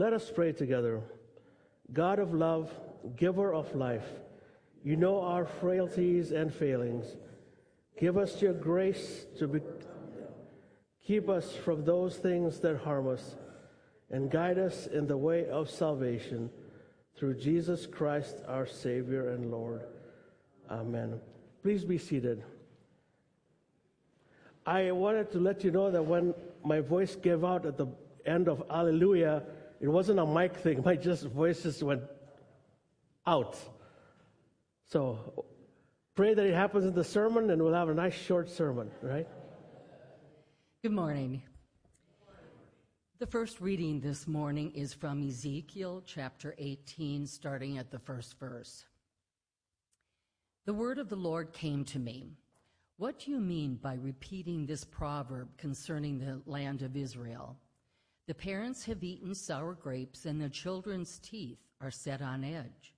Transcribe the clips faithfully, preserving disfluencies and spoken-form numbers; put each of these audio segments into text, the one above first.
Let us pray together. God of love, giver of life, you know our frailties and failings. Give us your grace to be, keep us from those things that harm us, and guide us in the way of salvation through Jesus Christ, our Savior and Lord. Amen. Please be seated. I wanted to let you know that when my voice gave out at the end of Alleluia, it wasn't a mic thing. My just voice just went out. So pray that it happens in the sermon, and we'll have a nice short sermon, right? Good morning. The first reading this morning is from Ezekiel chapter eighteen, starting at the first verse. The word of the Lord came to me. What do you mean by repeating this proverb concerning the land of Israel? The parents have eaten sour grapes, and the children's teeth are set on edge.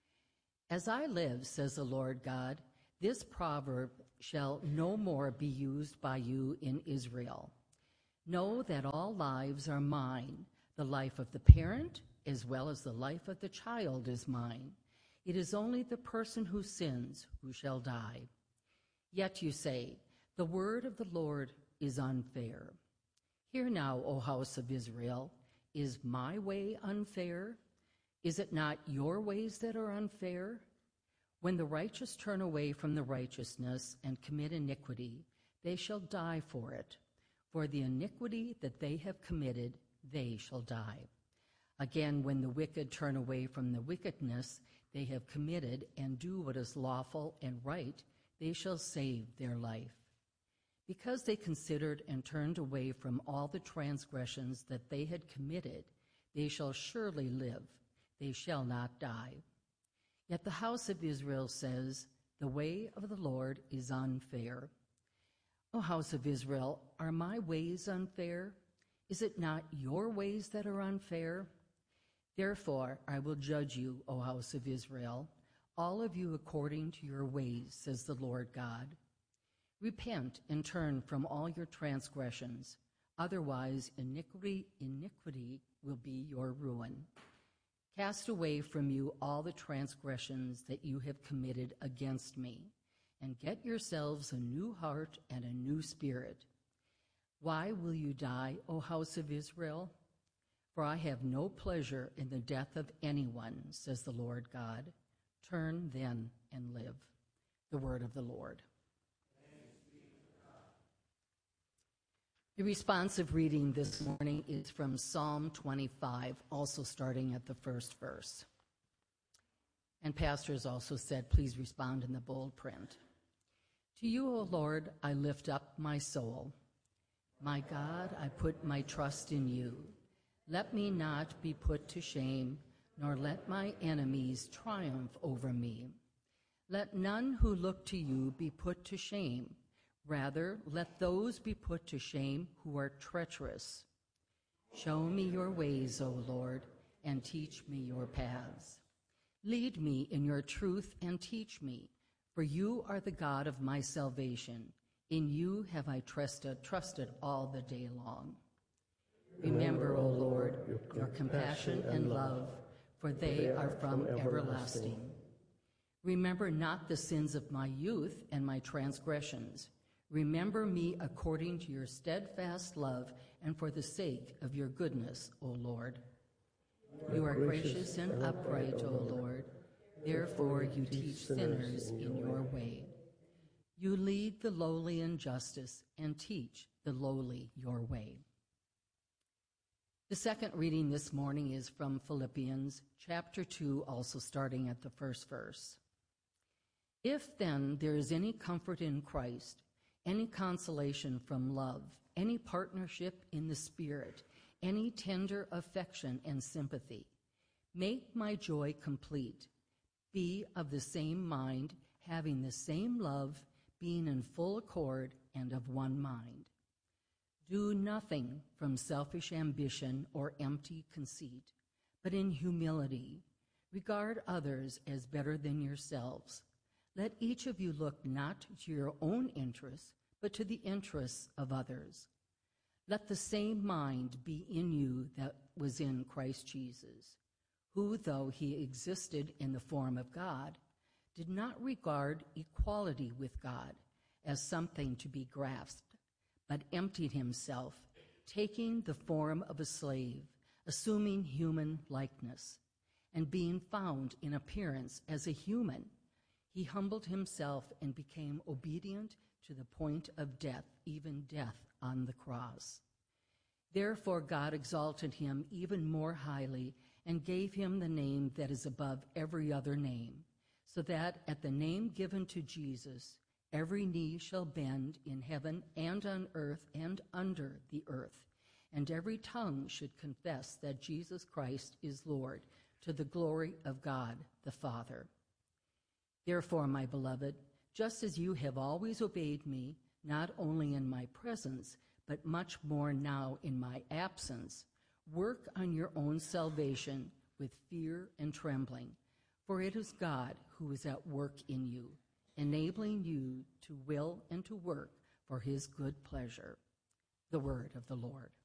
As I live, says the Lord God, this proverb shall no more be used by you in Israel. Know that all lives are mine. The life of the parent as well as the life of the child is mine. It is only the person who sins who shall die. Yet you say, the word of the Lord is unfair. Hear now, O house of Israel, is my way unfair? Is it not your ways that are unfair? When the righteous turn away from the righteousness and commit iniquity, they shall die for it. For the iniquity that they have committed, they shall die. Again, when the wicked turn away from the wickedness they have committed and do what is lawful and right, they shall save their life. Because they considered and turned away from all the transgressions that they had committed, they shall surely live, they shall not die. Yet the house of Israel says, the way of the Lord is unfair. O house of Israel, are my ways unfair? Is it not your ways that are unfair? Therefore I will judge you, O house of Israel, all of you according to your ways, says the Lord God. Repent and turn from all your transgressions, otherwise iniquity, iniquity will be your ruin. Cast away from you all the transgressions that you have committed against me, and get yourselves a new heart and a new spirit. Why will you die, O house of Israel? For I have no pleasure in the death of anyone, says the Lord God. Turn then and live. The word of the Lord. The responsive reading this morning is from Psalm twenty-five, also starting at the first verse. And pastors also said, please respond in the bold print. To you, O Lord, I lift up my soul. My God, I put my trust in you. Let me not be put to shame, nor let my enemies triumph over me. Let none who look to you be put to shame. Rather, let those be put to shame who are treacherous. Show me your ways, O Lord, and teach me your paths. Lead me in your truth and teach me, for you are the God of my salvation. In you have I trusted, trusted all the day long. Remember, O Lord, your compassion and love, for they are from everlasting. Remember not the sins of my youth and my transgressions. Remember me according to your steadfast love and for the sake of your goodness, O Lord. You are gracious and upright, O Lord. Therefore you teach sinners in your way. You lead the lowly in justice and teach the lowly your way. The second reading this morning is from Philippians chapter two, also starting at the first verse. If then there is any comfort in Christ, any consolation from love, any partnership in the Spirit, any tender affection and sympathy, make my joy complete. Be of the same mind, having the same love, being in full accord and of one mind. Do nothing from selfish ambition or empty conceit, but in humility regard others as better than yourselves. Let each of you look not to your own interests, but to the interests of others. Let the same mind be in you that was in Christ Jesus, who, though he existed in the form of God, did not regard equality with God as something to be grasped, but emptied himself, taking the form of a slave, assuming human likeness, and being found in appearance as a human, he humbled himself and became obedient to the point of death, even death on the cross. Therefore God exalted him even more highly and gave him the name that is above every other name, so that at the name given to Jesus, every knee shall bend in heaven and on earth and under the earth, and every tongue should confess that Jesus Christ is Lord, to the glory of God the Father. Therefore, my beloved, just as you have always obeyed me, not only in my presence, but much more now in my absence, work on your own salvation with fear and trembling, for it is God who is at work in you, enabling you to will and to work for his good pleasure. The word of the Lord.